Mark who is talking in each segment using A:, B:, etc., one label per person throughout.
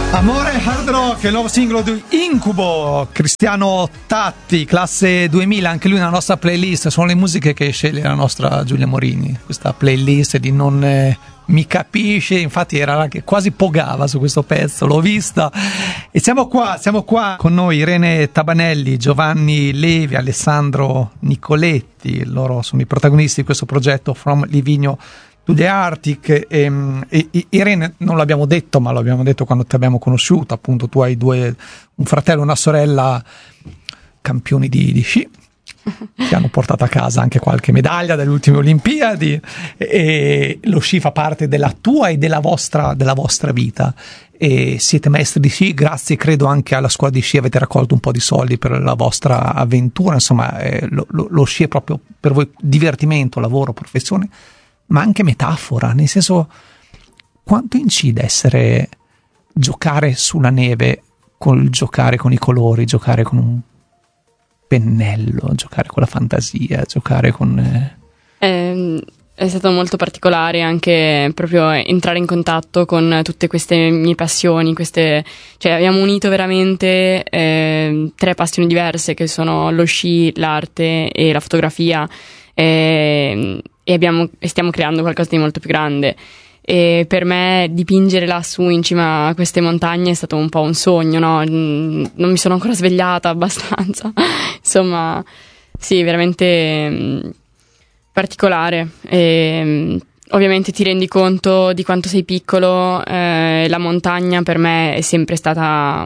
A: Amore Hard Rock, il nuovo singolo di Incubo, Cristiano Tatti, classe 2000, anche lui nella nostra playlist. Sono le musiche che sceglie la nostra Giulia Morini, questa playlist di Non mi capisce, infatti era là che quasi pogava su questo pezzo, l'ho vista. E siamo qua con noi Irene Tabanelli, Giovanni Levi, Alessandro Nicoletti, loro sono i protagonisti di questo progetto From Livigno to the Arctic. E Irene non l'abbiamo detto, ma l'abbiamo detto quando ti abbiamo conosciuto, appunto tu hai un fratello e una sorella campioni di sci che hanno portato a casa anche qualche medaglia dalle ultime Olimpiadi, e lo sci fa parte della tua e della vostra vita, e siete maestri di sci grazie credo anche alla scuola di sci, avete raccolto un po' di soldi per la vostra avventura, insomma lo sci è proprio per voi divertimento, lavoro, professione, ma anche metafora, nel senso, quanto incide giocare sulla neve, giocare con i colori, giocare con un pennello, giocare con la fantasia, giocare con...
B: È stato molto particolare anche proprio entrare in contatto con tutte queste mie passioni, cioè abbiamo unito veramente 3 passioni diverse che sono lo sci, l'arte e la fotografia, e stiamo creando qualcosa di molto più grande. E per me dipingere lassù in cima a queste montagne è stato un po' un sogno, no? Non mi sono ancora svegliata abbastanza. Insomma, sì, veramente particolare. E ovviamente ti rendi conto di quanto sei piccolo. La montagna per me è sempre stata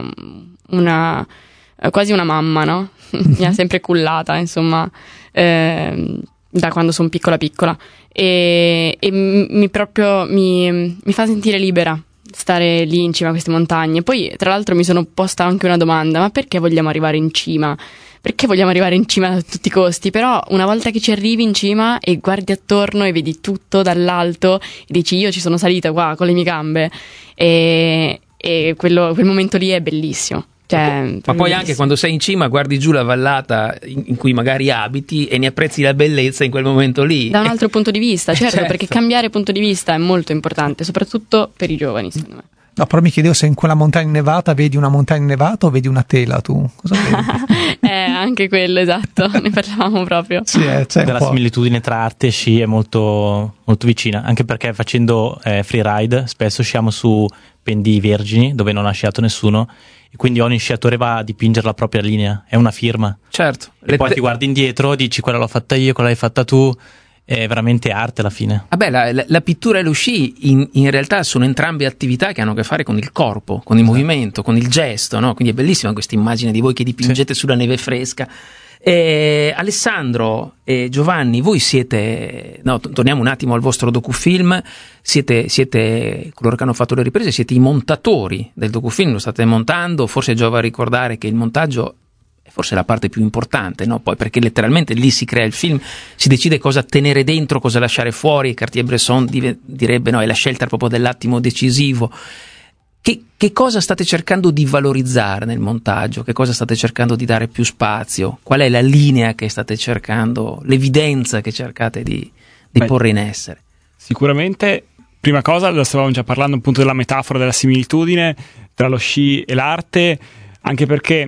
B: quasi una mamma, no? Mi ha sempre cullata, insomma, da quando sono piccola. E mi fa sentire libera stare lì in cima a queste montagne. Poi tra l'altro mi sono posta anche una domanda: ma perché vogliamo arrivare in cima? Perché vogliamo arrivare in cima a tutti i costi? Però una volta che ci arrivi in cima e guardi attorno e vedi tutto dall'alto e dici io ci sono salita qua con le mie gambe, e quel momento lì è bellissimo.
C: Ma poi anche quando sei in cima guardi giù la vallata in cui magari abiti e ne apprezzi la bellezza in quel momento lì.
B: Da un altro punto di vista, certo, perché cambiare punto di vista è molto importante, soprattutto per i giovani, secondo me.
A: No, però mi chiedevo se in quella montagna innevata vedi una montagna innevata o vedi una tela, tu? Cosa vedi?
B: Anche quello, esatto, ne parlavamo proprio.
A: Sì, c'è
D: la similitudine tra arte e sci è molto, molto vicina, anche perché facendo freeride spesso sciamo su pendii vergini dove non ha sciato nessuno, e quindi ogni sciatore va a dipingere la propria linea, è una firma.
C: Certo.
D: E poi ti guardi indietro, dici quella l'ho fatta io, quella l'hai fatta tu, è veramente arte alla fine.
C: Vabbè, la pittura e lo sci in realtà sono entrambe attività che hanno a che fare con il corpo, con il movimento, con il gesto, no? Quindi è bellissima questa immagine di voi che dipingete sulla neve fresca. Alessandro e Giovanni, voi siete, no, torniamo un attimo al vostro docufilm, siete coloro che hanno fatto le riprese, siete i montatori del docufilm, lo state montando, forse giova a ricordare che il montaggio è forse la parte più importante, no? Poi perché letteralmente lì si crea il film, si decide cosa tenere dentro, cosa lasciare fuori, Cartier-Bresson direbbe no, è la scelta proprio dell'attimo decisivo. Che cosa state cercando di valorizzare nel montaggio? Che cosa state cercando di dare più spazio? Qual è la linea che state cercando, l'evidenza che cercate di porre in essere?
E: Sicuramente, prima cosa, lo stavamo già parlando appunto della metafora, della similitudine tra lo sci e l'arte, anche perché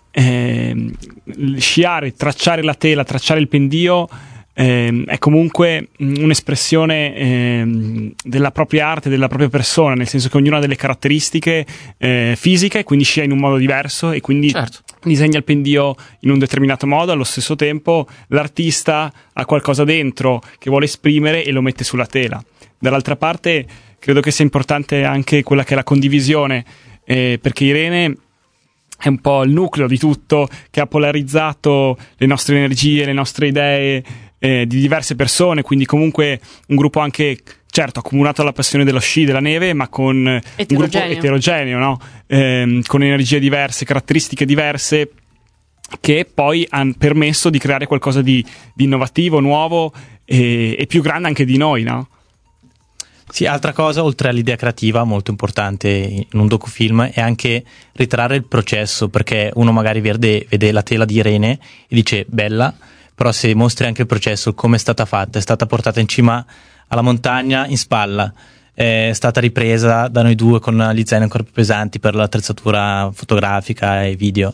E: sciare, tracciare la tela, tracciare il pendio è comunque un'espressione della propria arte, della propria persona, nel senso che ognuno ha delle caratteristiche fisiche, quindi scia in un modo diverso e quindi
C: certo,
E: disegna il pendio in un determinato modo. Allo stesso tempo l'artista ha qualcosa dentro che vuole esprimere e lo mette sulla tela. Dall'altra parte credo che sia importante anche quella che è la condivisione, perché Irene è un po' il nucleo di tutto, che ha polarizzato le nostre energie, le nostre idee di diverse persone, quindi comunque un gruppo anche, certo, accomunato alla passione dello sci, della neve, ma con un gruppo eterogeneo, no? Con energie diverse, caratteristiche diverse, che poi hanno permesso di creare qualcosa di innovativo, nuovo e più grande anche di noi, no?
D: Sì, altra cosa, oltre all'idea creativa, molto importante in un docufilm, è anche ritrarre il processo, perché uno magari vede la tela di Irene e dice bella, però se mostri anche il processo, come è stata fatta, è stata portata in cima alla montagna in spalla, è stata ripresa da noi due con gli zaini ancora più pesanti per l'attrezzatura fotografica e video,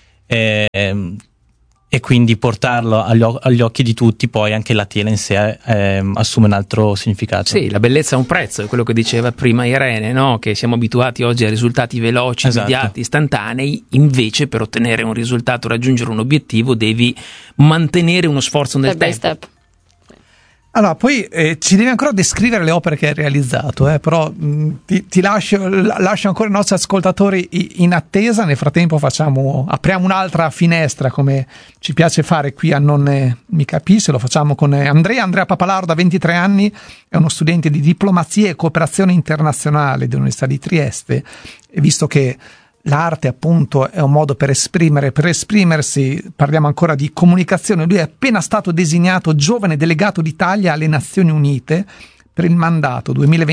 D: e quindi portarlo agli occhi di tutti, poi anche la tela in sé assume un altro significato.
C: Sì, la bellezza ha un prezzo, è quello che diceva prima Irene, no? Che siamo abituati oggi a risultati veloci,
D: esatto,
C: immediati, istantanei. Invece per ottenere un risultato, raggiungere un obiettivo, devi mantenere uno sforzo nel
B: Step by
C: tempo.
B: step.
A: Allora, poi ci devi ancora descrivere le opere che hai realizzato, però ti lascio ancora i nostri ascoltatori in attesa. Nel frattempo apriamo un'altra finestra, come ci piace fare qui a Non Mi Capisce. Lo facciamo con Andrea Papalardo, 23 anni, è uno studente di diplomazia e cooperazione internazionale dell'Università di Trieste, e visto che l'arte appunto è un modo per esprimersi, parliamo ancora di comunicazione. Lui è appena stato designato giovane delegato d'Italia alle Nazioni Unite per il mandato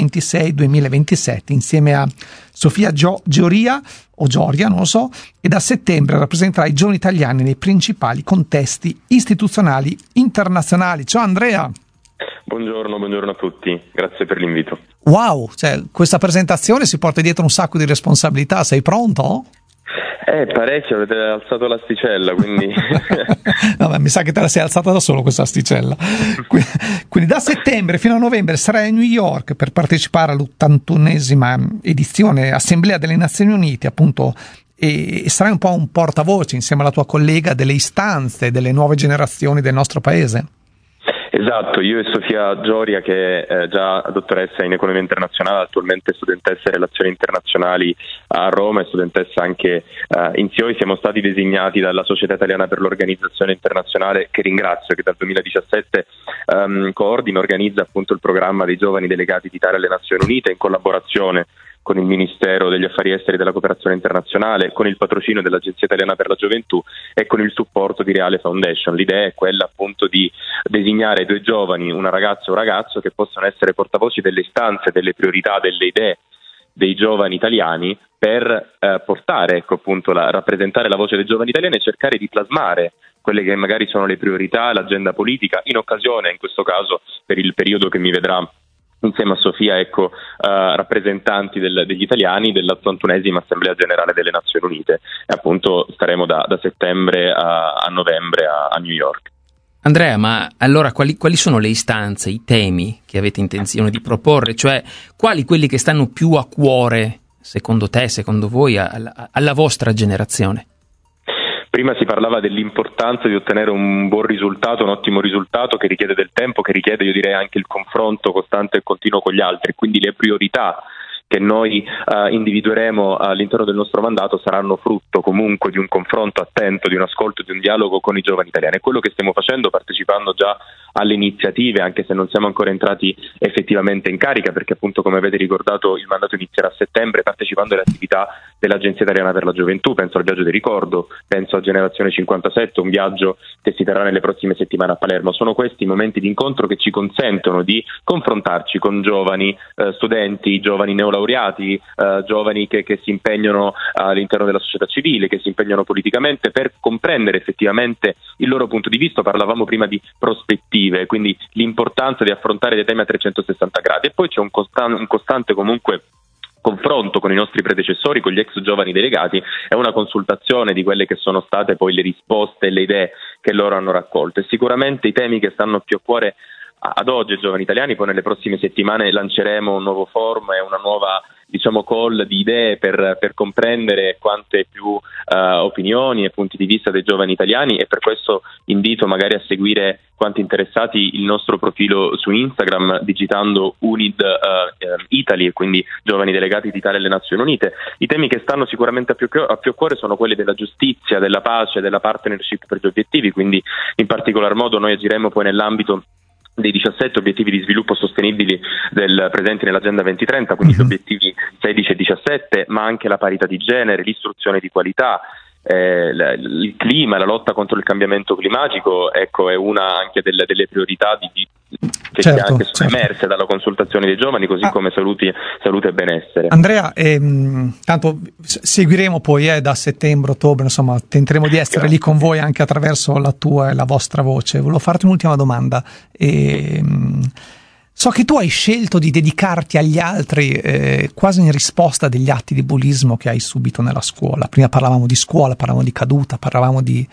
A: 2026-2027 insieme a Sofia Gioria, non lo so, e da settembre rappresenterà i giovani italiani nei principali contesti istituzionali internazionali. Ciao Andrea!
F: Buongiorno a tutti, grazie per l'invito.
A: Wow, questa presentazione si porta dietro un sacco di responsabilità, sei pronto?
F: Parecchio, avete alzato l'asticella, quindi...
A: Vabbè, mi sa che te la sei alzata da solo questa asticella. Quindi da settembre fino a novembre sarai a New York per partecipare all'81esima edizione Assemblea delle Nazioni Unite, appunto, e sarai un po' un portavoce insieme alla tua collega delle istanze delle nuove generazioni del nostro paese.
F: Esatto, io e Sofia Gioria, che è già dottoressa in economia internazionale, attualmente studentessa in relazioni internazionali a Roma e studentessa anche in SIOI, siamo stati designati dalla Società Italiana per l'Organizzazione Internazionale, che ringrazio, che dal 2017 coordina e organizza appunto il programma dei giovani delegati d'Italia alle Nazioni Unite in collaborazione con il Ministero degli Affari Esteri e della Cooperazione Internazionale, con il patrocinio dell'Agenzia Italiana per la Gioventù e con il supporto di Reale Foundation. L'idea è quella appunto di designare 2 giovani, una ragazza e un ragazzo, che possono essere portavoci delle istanze, delle priorità, delle idee dei giovani italiani per portare, appunto, rappresentare la voce dei giovani italiani e cercare di plasmare quelle che magari sono le priorità, l'agenda politica, in occasione, in questo caso, per il periodo che mi vedrà insieme a Sofia, rappresentanti degli italiani dell'81esima Assemblea Generale delle Nazioni Unite, e appunto staremo da settembre a novembre a New York.
C: Andrea, ma allora quali sono le istanze, i temi che avete intenzione di proporre? Cioè, quali quelli che stanno più a cuore, secondo te, secondo voi, alla vostra generazione?
F: Prima si parlava dell'importanza di ottenere un buon risultato, un ottimo risultato che richiede del tempo, che richiede, io direi, anche il confronto costante e continuo con gli altri, quindi le priorità che noi individueremo all'interno del nostro mandato saranno frutto comunque di un confronto attento, di un ascolto, di un dialogo con i giovani italiani. È quello che stiamo facendo, partecipando già alle iniziative, anche se non siamo ancora entrati effettivamente in carica, perché appunto, come avete ricordato, il mandato inizierà a settembre, partecipando alle attività dell'Agenzia Italiana per la Gioventù. Penso al viaggio di ricordo, penso a Generazione 57, un viaggio che si terrà nelle prossime settimane a Palermo. Sono questi i momenti di incontro che ci consentono di confrontarci con giovani studenti, giovani neolaureati, giovani che si impegnano all'interno della società civile, che si impegnano politicamente, per comprendere effettivamente il loro punto di vista. Parlavamo prima di prospettive, quindi l'importanza di affrontare dei temi a 360 gradi, e poi c'è un costante comunque confronto con i nostri predecessori, con gli ex giovani delegati, è una consultazione di quelle che sono state poi le risposte e le idee che loro hanno raccolto. E sicuramente i temi che stanno più a cuore ad oggi ai giovani italiani, poi nelle prossime settimane lanceremo un nuovo forum e una nuova, call di idee per comprendere quante più opinioni e punti di vista dei giovani italiani, e per questo invito magari a seguire, quanti interessati, il nostro profilo su Instagram digitando UNID Italy, e quindi Giovani Delegati d'Italia alle Nazioni Unite. I temi che stanno sicuramente a più a cuore sono quelli della giustizia, della pace, della partnership per gli obiettivi, quindi in particolar modo noi agiremo poi nell'ambito dei 17 obiettivi di sviluppo sostenibili presenti nell'Agenda 2030, quindi gli obiettivi 16 e 17, ma anche la parità di genere, l'istruzione di qualità, il clima, la lotta contro il cambiamento climatico, è una anche delle priorità che sono emerse dalla consultazione dei giovani, così come salute e benessere.
A: Andrea, tanto seguiremo poi da settembre, ottobre, insomma, tenteremo di essere lì con voi anche attraverso la tua e la vostra voce. Volevo farti un'ultima domanda. So che tu hai scelto di dedicarti agli altri quasi in risposta degli atti di bullismo che hai subito nella scuola. Prima parlavamo di scuola, parlavamo di caduta, parlavamo di